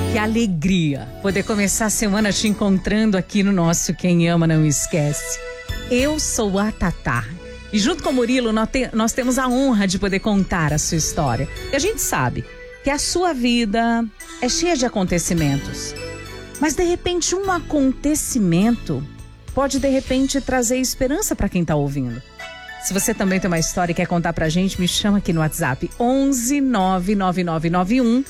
Que alegria poder começar a semana te encontrando aqui no nosso Quem Ama Não Esquece. Eu sou a Tatá e junto com o Murilo nós temos a honra de poder contar a sua história. E a gente sabe que a sua vida é cheia de acontecimentos, mas de repente um acontecimento pode de repente trazer esperança para quem está ouvindo. Se você também tem uma história e quer contar pra gente, me chama aqui no WhatsApp 11 99991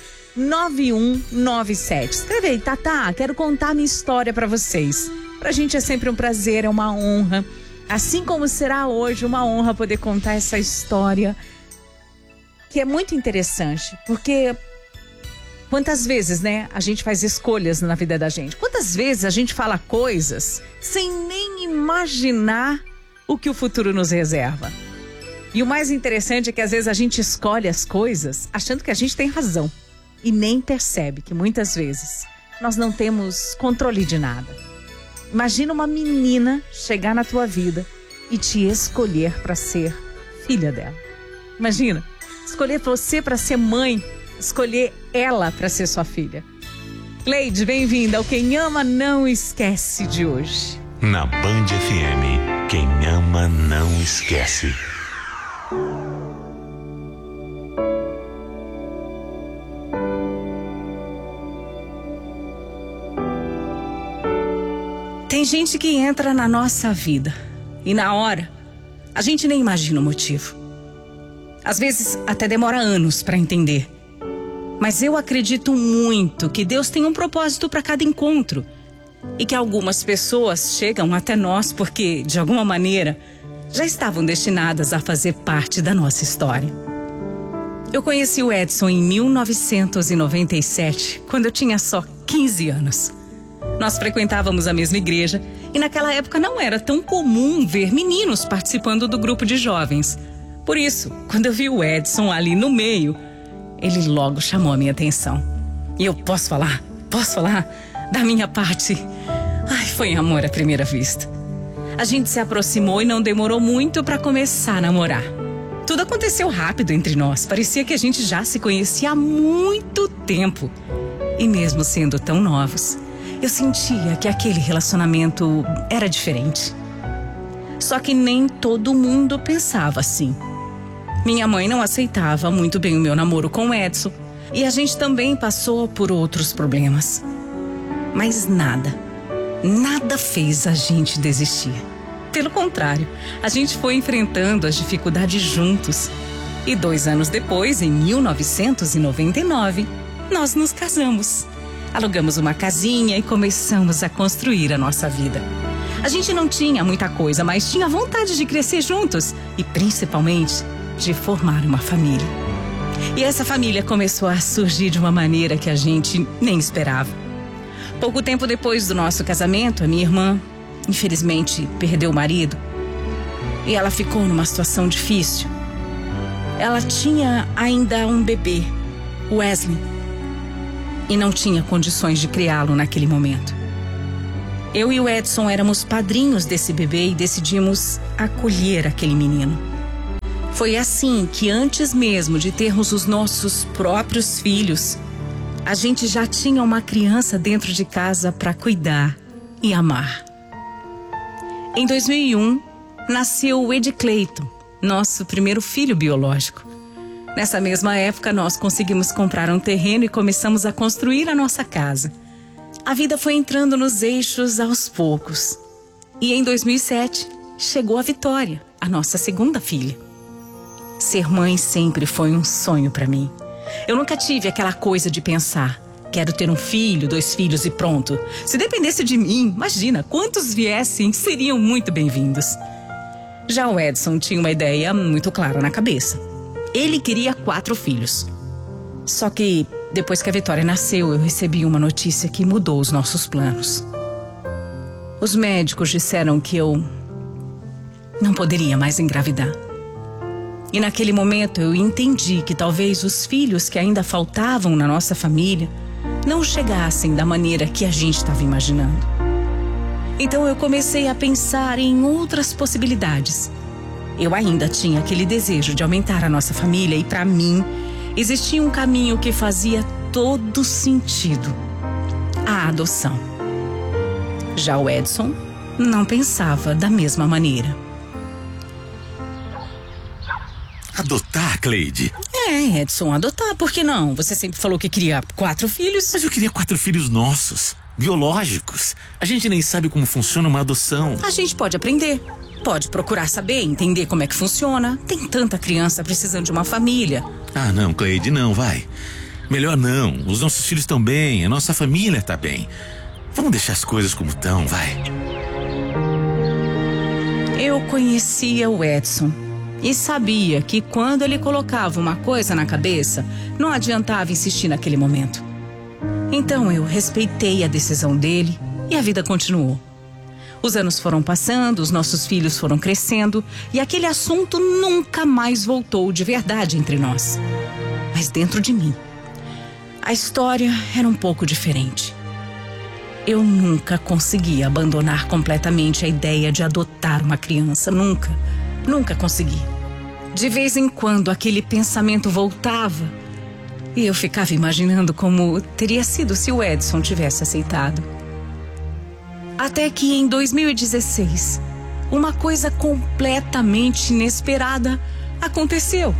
9197. Escreve aí, Tatá, quero contar minha história pra vocês. Pra gente é sempre um prazer, é uma honra. Assim como será hoje uma honra poder contar essa história, que é muito interessante, porque quantas vezes, né, a gente faz escolhas na vida da gente? Quantas vezes a gente fala coisas sem nem imaginar o que o futuro nos reserva? E o mais interessante é que às vezes a gente escolhe as coisas achando que a gente tem razão e nem percebe que muitas vezes nós não temos controle de nada. Imagina uma menina chegar na tua vida e te escolher para ser filha dela. Imagina, escolher você para ser mãe, escolher ela para ser sua filha. Cleide, bem-vinda ao Quem Ama Não Esquece de hoje. Na Band FM, quem ama não esquece. Tem gente que entra na nossa vida e na hora a gente nem imagina o motivo. Às vezes até demora anos para entender. Mas eu acredito muito que Deus tem um propósito para cada encontro e que algumas pessoas chegam até nós porque, de alguma maneira, já estavam destinadas a fazer parte da nossa história. Eu conheci o Edson em 1997, quando eu tinha só 15 anos. Nós frequentávamos a mesma igreja e naquela época não era tão comum ver meninos participando do grupo de jovens. Por isso, quando eu vi o Edson ali no meio, ele logo chamou a minha atenção. E eu posso falar da minha parte. Ai, foi amor à primeira vista. A gente se aproximou e não demorou muito para começar a namorar. Tudo aconteceu rápido entre nós. Parecia que a gente já se conhecia há muito tempo. E mesmo sendo tão novos, eu sentia que aquele relacionamento era diferente. Só que nem todo mundo pensava assim. Minha mãe não aceitava muito bem o meu namoro com o Edson. E a gente também passou por outros problemas. Mas nada fez a gente desistir. Pelo contrário, a gente foi enfrentando as dificuldades juntos. E 2 anos depois, em 1999, nós nos casamos. Alugamos uma casinha e começamos a construir a nossa vida. A gente não tinha muita coisa, mas tinha vontade de crescer juntos e, principalmente, de formar uma família. E essa família começou a surgir de uma maneira que a gente nem esperava. Pouco tempo depois do nosso casamento, a minha irmã, infelizmente, perdeu o marido. E ela ficou numa situação difícil. Ela tinha ainda um bebê, Wesley, e não tinha condições de criá-lo naquele momento. Eu e o Edson éramos padrinhos desse bebê e decidimos acolher aquele menino. Foi assim que, antes mesmo de termos os nossos próprios filhos, a gente já tinha uma criança dentro de casa para cuidar e amar. Em 2001, nasceu o Ed Clayton, nosso primeiro filho biológico. Nessa mesma época, nós conseguimos comprar um terreno e começamos a construir a nossa casa. A vida foi entrando nos eixos aos poucos. E em 2007, chegou a Vitória, a nossa segunda filha. Ser mãe sempre foi um sonho para mim. Eu nunca tive aquela coisa de pensar, quero ter um filho, 2 filhos e pronto. Se dependesse de mim, imagina, quantos viessem seriam muito bem-vindos. Já o Edson tinha uma ideia muito clara na cabeça. Ele queria 4 filhos. Só que depois que a Vitória nasceu, eu recebi uma notícia que mudou os nossos planos. Os médicos disseram que eu não poderia mais engravidar. E naquele momento eu entendi que talvez os filhos que ainda faltavam na nossa família não chegassem da maneira que a gente estava imaginando. Então eu comecei a pensar em outras possibilidades. Eu ainda tinha aquele desejo de aumentar a nossa família e, para mim, existia um caminho que fazia todo sentido. a adoção. Já o Edson não pensava da mesma maneira. Adotar, Cleide? Edson, adotar, por que não? Você sempre falou que queria 4 filhos. Mas eu queria 4 filhos nossos, biológicos. A gente nem sabe como funciona uma adoção. A gente pode aprender. Pode procurar saber, entender como é que funciona. Tem tanta criança precisando de uma família. Ah, não, Cleide, não, vai. Melhor não. Os nossos filhos estão bem, a nossa família está bem. Vamos deixar as coisas como estão, vai. Eu conhecia o Edson e sabia que quando ele colocava uma coisa na cabeça, não adiantava insistir naquele momento. Então eu respeitei a decisão dele e a vida continuou. Os anos foram passando, os nossos filhos foram crescendo e aquele assunto nunca mais voltou de verdade entre nós. Mas dentro de mim, a história era um pouco diferente. Eu nunca consegui abandonar completamente a ideia de adotar uma criança. Nunca consegui. De vez em quando aquele pensamento voltava e eu ficava imaginando como teria sido se o Edson tivesse aceitado. Até que em 2016, uma coisa completamente inesperada aconteceu.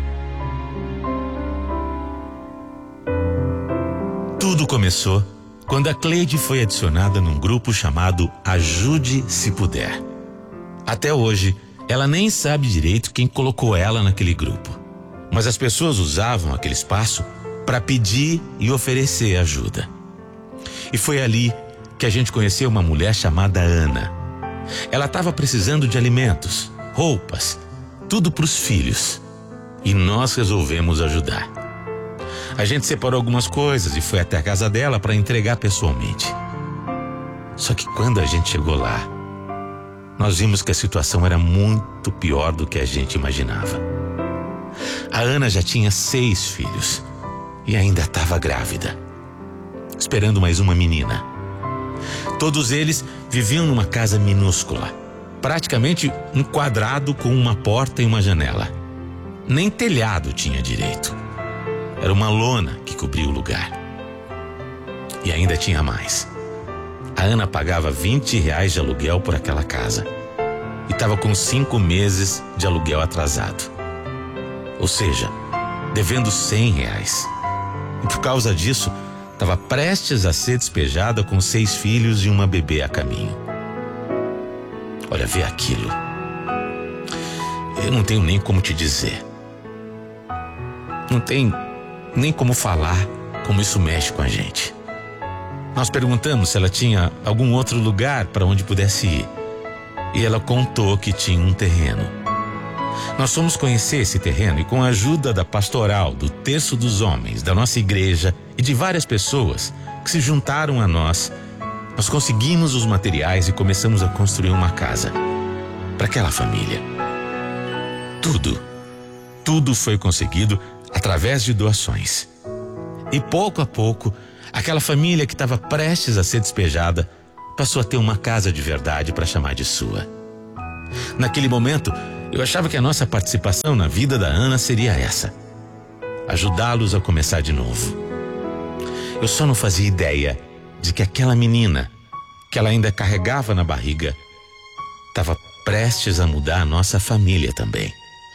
Tudo começou quando a Cleide foi adicionada num grupo chamado Ajude Se Puder. Até hoje, ela nem sabe direito quem colocou ela naquele grupo. Mas as pessoas usavam aquele espaço para pedir e oferecer ajuda. E foi ali que a gente conheceu uma mulher chamada Ana. Ela estava precisando de alimentos, roupas, tudo para os filhos. E nós resolvemos ajudar. A gente separou algumas coisas e foi até a casa dela para entregar pessoalmente. Só que quando a gente chegou lá, nós vimos que a situação era muito pior do que a gente imaginava. A Ana já tinha 6 filhos e ainda estava grávida, esperando mais uma menina. Todos eles viviam numa casa minúscula, praticamente um quadrado com uma porta e uma janela. Nem telhado tinha direito. Era uma lona que cobria o lugar. E ainda tinha mais. A Ana pagava R$20 de aluguel por aquela casa e estava com 5 meses de aluguel atrasado. Ou seja, devendo R$100. E por causa disso, estava prestes a ser despejada com 6 filhos e uma bebê a caminho. Olha, vê aquilo. Eu não tenho nem como te dizer. Não tem nem como falar como isso mexe com a gente. Nós perguntamos se ela tinha algum outro lugar para onde pudesse ir. E ela contou que tinha um terreno. Nós fomos conhecer esse terreno e, com a ajuda da pastoral, do Terço dos Homens, da nossa igreja e de várias pessoas que se juntaram a nós, nós conseguimos os materiais e começamos a construir uma casa para aquela família. Tudo foi conseguido através de doações. E pouco a pouco, aquela família que estava prestes a ser despejada passou a ter uma casa de verdade para chamar de sua. Naquele momento, eu achava que a nossa participação na vida da Ana seria essa: ajudá-los a começar de novo. Eu só não fazia ideia de que aquela menina, que ela ainda carregava na barriga, estava prestes a mudar a nossa família também.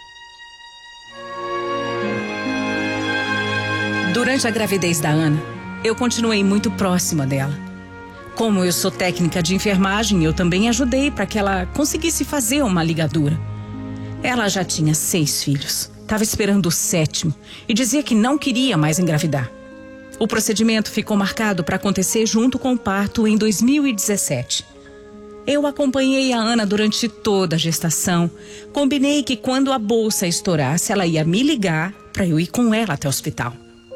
Durante a gravidez da Ana, eu continuei muito próxima dela. Como eu sou técnica de enfermagem, eu também ajudei para que ela conseguisse fazer uma ligadura. Ela já tinha 6 filhos, estava esperando o 7º e dizia que não queria mais engravidar. O procedimento ficou marcado para acontecer junto com o parto em 2017. Eu acompanhei a Ana durante toda a gestação. Combinei que quando a bolsa estourasse, ela ia me ligar para eu ir com ela até o hospital.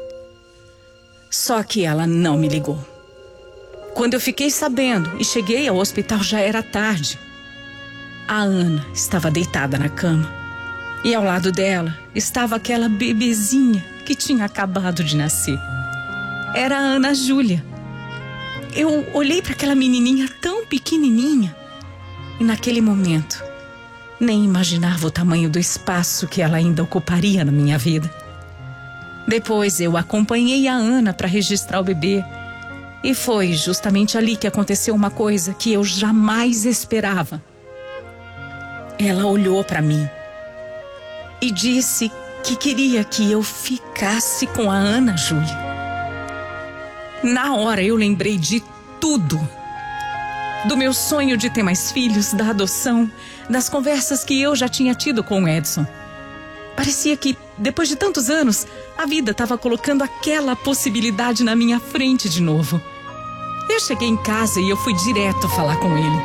Só que ela não me ligou. Quando eu fiquei sabendo e cheguei ao hospital, já era tarde. A Ana estava deitada na cama e ao lado dela estava aquela bebezinha que tinha acabado de nascer. Era a Ana Júlia. Eu olhei para aquela menininha tão pequenininha e naquele momento nem imaginava o tamanho do espaço que ela ainda ocuparia na minha vida. Depois eu acompanhei a Ana para registrar o bebê E foi justamente ali que aconteceu uma coisa que eu jamais esperava. Ela olhou para mim e disse que queria que eu ficasse com a Ana Júlia. Na hora eu lembrei de tudo. Do meu sonho de ter mais filhos, da adoção, das conversas que eu já tinha tido com o Edson. Parecia que, depois de tantos anos, a vida estava colocando aquela possibilidade na minha frente de novo. Eu cheguei em casa e eu fui direto falar com ele.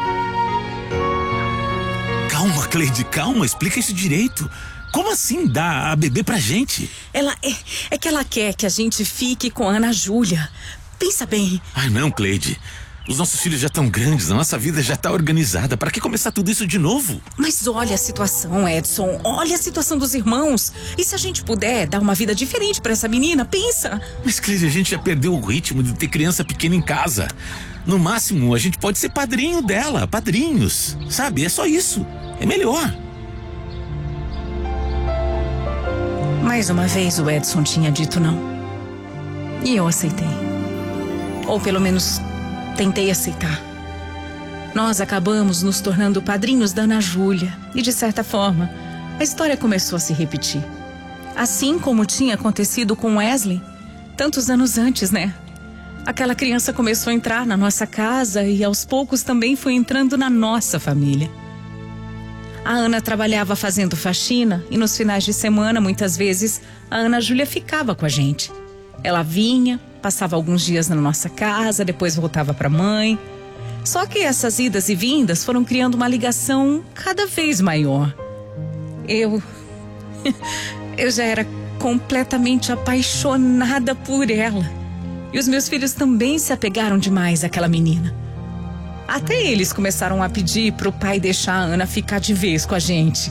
Calma, Cleide, calma, explica isso direito. Como assim dá a bebê pra gente? É que ela quer que a gente fique com a Ana Júlia. Pensa bem. Ai, não, Cleide. Os nossos filhos já estão grandes, a nossa vida já está organizada. Para que começar tudo isso de novo? Mas olha a situação, Edson. Olha a situação dos irmãos. E se a gente puder dar uma vida diferente para essa menina, pensa. Mas, Cleide, a gente já perdeu o ritmo de ter criança pequena em casa. No máximo, a gente pode ser padrinho dela, padrinhos. Sabe, é só isso. É melhor. Mais uma vez o Edson tinha dito não. E eu aceitei. Ou pelo menos tentei aceitar. Nós acabamos nos tornando padrinhos da Ana Júlia. E de certa forma, a história começou a se repetir. Assim como tinha acontecido com Wesley, tantos anos antes, né? Aquela criança começou a entrar na nossa casa e aos poucos também foi entrando na nossa família. A Ana trabalhava fazendo faxina e nos finais de semana, muitas vezes, a Ana Júlia ficava com a gente. Ela vinha, passava alguns dias na nossa casa, depois voltava para a mãe. Só que essas idas e vindas foram criando uma ligação cada vez maior. Eu já era completamente apaixonada por ela. E os meus filhos também se apegaram demais àquela menina. Até eles começaram a pedir pro pai deixar a Ana ficar de vez com a gente.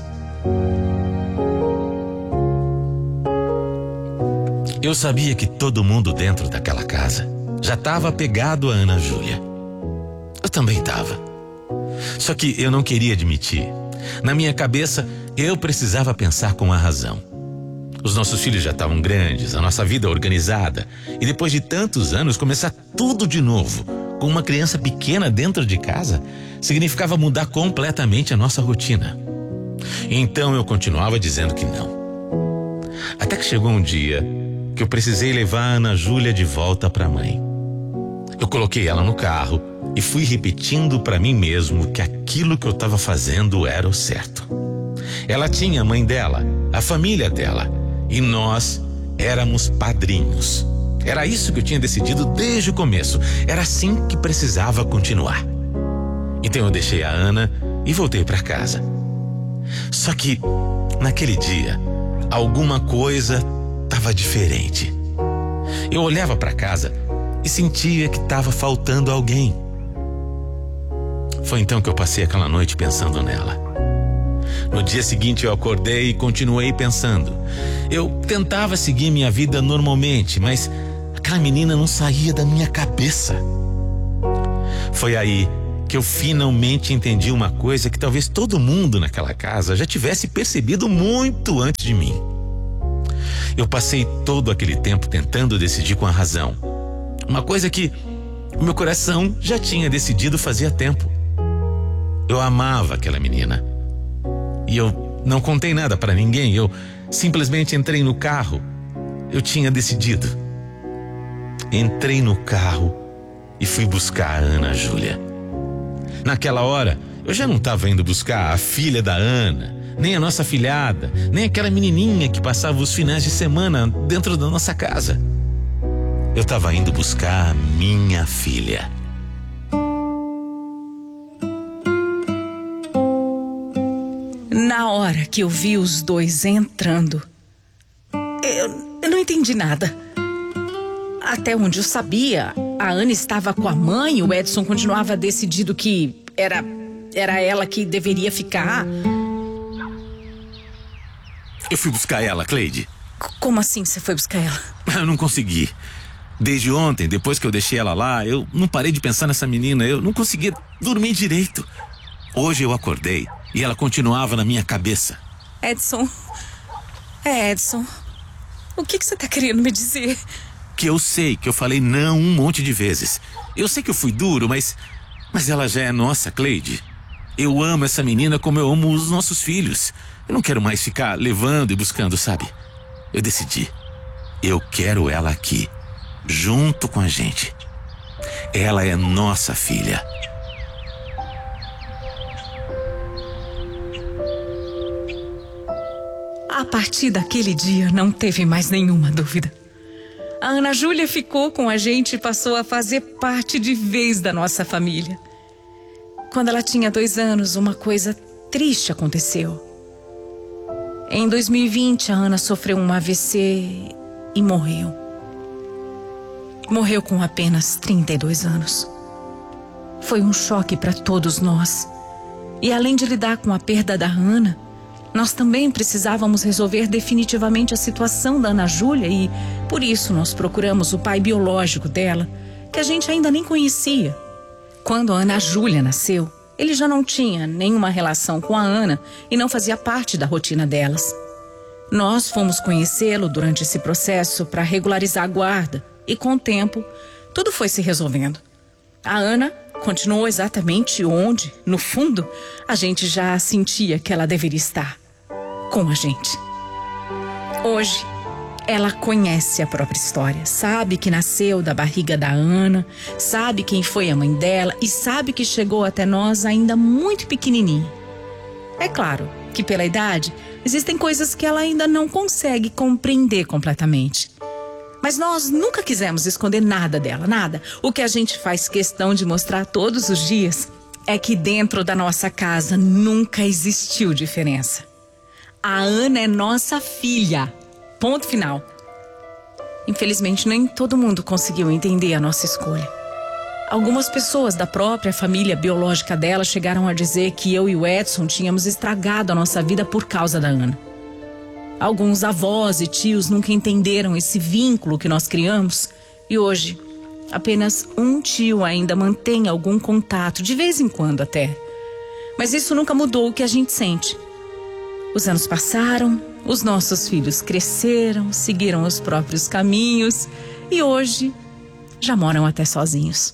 Eu sabia que todo mundo dentro daquela casa já estava apegado a Ana Júlia. Eu também estava. Só que eu não queria admitir. Na minha cabeça, eu precisava pensar com a razão. Os nossos filhos já estavam grandes, a nossa vida organizada. E depois de tantos anos, começar tudo de novo, com uma criança pequena dentro de casa, significava mudar completamente a nossa rotina. Então eu continuava dizendo que não. Até que chegou um dia que eu precisei levar a Ana Júlia de volta para a mãe. Eu coloquei ela no carro e fui repetindo para mim mesmo que aquilo que eu estava fazendo era o certo. Ela tinha a mãe dela, a família dela, e nós éramos padrinhos. Era isso que eu tinha decidido desde o começo. Era assim que precisava continuar. Então eu deixei a Ana e voltei para casa. Só que naquele dia, alguma coisa estava diferente. Eu olhava para casa e sentia que estava faltando alguém. Foi então que eu passei aquela noite pensando nela. No dia seguinte eu acordei e continuei pensando. Eu tentava seguir minha vida normalmente, mas aquela menina não saía da minha cabeça. Foi aí que eu finalmente entendi uma coisa que talvez todo mundo naquela casa já tivesse percebido muito antes de mim. Eu passei todo aquele tempo tentando decidir com a razão. Uma coisa que o meu coração já tinha decidido fazia tempo. Eu amava aquela menina. E eu não contei nada para ninguém. Eu simplesmente entrei no carro. Eu tinha decidido. Entrei no carro e fui buscar a Ana Júlia. Naquela hora, eu já não estava indo buscar a filha da Ana, nem a nossa filhada, nem aquela menininha que passava os finais de semana dentro da nossa casa. Eu estava indo buscar a minha filha. Na hora que eu vi os dois entrando, eu não entendi nada. Até onde eu sabia, a Ana estava com a mãe, o Edson continuava decidido que era ela que deveria ficar. Eu fui buscar ela, Cleide. Como assim você foi buscar ela? Eu não consegui. Desde ontem, depois que eu deixei ela lá, eu não parei de pensar nessa menina. Eu não conseguia dormir direito. Hoje eu acordei e ela continuava na minha cabeça. Edson, o que você tá querendo me dizer? que eu sei que eu falei não um monte de vezes. Eu sei que eu fui duro, mas ela já é nossa, Cleide. Eu amo essa menina como eu amo os nossos filhos. Eu não quero mais ficar levando e buscando, sabe? Eu decidi. Eu quero ela aqui, junto com a gente. Ela é nossa filha. A partir daquele dia, não teve mais nenhuma dúvida. A Ana Júlia ficou com a gente e passou a fazer parte de vez da nossa família. Quando ela tinha 2 anos, uma coisa triste aconteceu. Em 2020, a Ana sofreu um AVC e morreu. Morreu com apenas 32 anos. Foi um choque para todos nós. E além de lidar com a perda da Ana, nós também precisávamos resolver definitivamente a situação da Ana Júlia e, por isso, nós procuramos o pai biológico dela, que a gente ainda nem conhecia. Quando a Ana Júlia nasceu, ele já não tinha nenhuma relação com a Ana e não fazia parte da rotina delas. Nós fomos conhecê-lo durante esse processo para regularizar a guarda e, com o tempo, tudo foi se resolvendo. A Ana continuou exatamente onde, no fundo, a gente já sentia que ela deveria estar. Com a gente. Hoje, ela conhece a própria história, sabe que nasceu da barriga da Ana, sabe quem foi a mãe dela e sabe que chegou até nós ainda muito pequenininha. É claro que pela idade, existem coisas que ela ainda não consegue compreender completamente. Mas nós nunca quisemos esconder nada dela, nada. O que a gente faz questão de mostrar todos os dias é que dentro da nossa casa nunca existiu diferença. A Ana é nossa filha. Ponto final. Infelizmente, nem todo mundo conseguiu entender a nossa escolha. Algumas pessoas da própria família biológica dela chegaram a dizer que eu e o Edson tínhamos estragado a nossa vida por causa da Ana. Alguns avós e tios nunca entenderam esse vínculo que nós criamos e hoje apenas um tio ainda mantém algum contato, de vez em quando até. Mas isso nunca mudou o que a gente sente. Os anos passaram, os nossos filhos cresceram, seguiram os próprios caminhos e hoje já moram até sozinhos.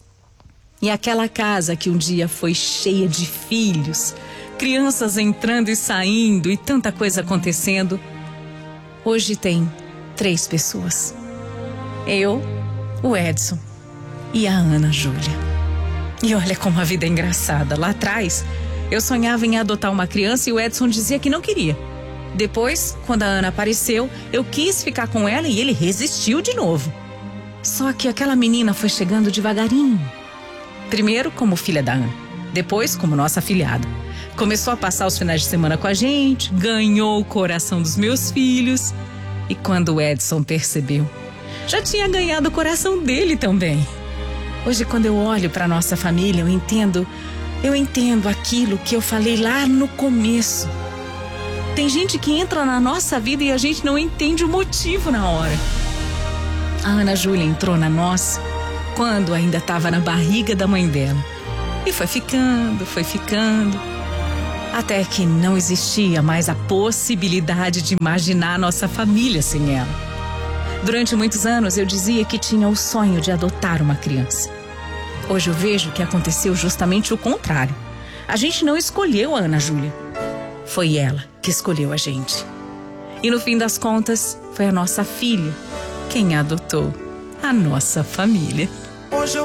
E aquela casa que um dia foi cheia de filhos, crianças entrando e saindo e tanta coisa acontecendo, hoje tem 3 pessoas. Eu, o Edson e a Ana Júlia. E olha como a vida é engraçada. Lá atrás, eu sonhava em adotar uma criança e o Edson dizia que não queria. Depois, quando a Ana apareceu, eu quis ficar com ela e ele resistiu de novo. Só que aquela menina foi chegando devagarinho. Primeiro como filha da Ana, depois como nossa afilhada. Começou a passar os finais de semana com a gente, ganhou o coração dos meus filhos. E quando o Edson percebeu, já tinha ganhado o coração dele também. Hoje, quando eu olho para nossa família, eu entendo aquilo que eu falei lá no começo. Tem gente que entra na nossa vida e a gente não entende o motivo na hora. A Ana Júlia entrou na nossa quando ainda estava na barriga da mãe dela. E foi ficando, até que não existia mais a possibilidade de imaginar a nossa família sem ela. Durante muitos anos eu dizia que tinha o sonho de adotar uma criança. Hoje eu vejo que aconteceu justamente o contrário. A gente não escolheu a Ana Júlia. Foi ela que escolheu a gente. E no fim das contas, foi a nossa filha quem adotou a nossa família. Hoje eu